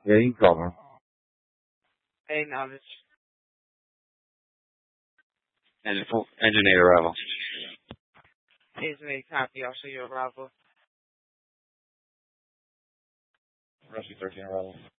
Yeah, you can call her. Hey, knowledge. Engineer arrival. Here's me copy. I'll show you arrival. Rescue 13 arrival.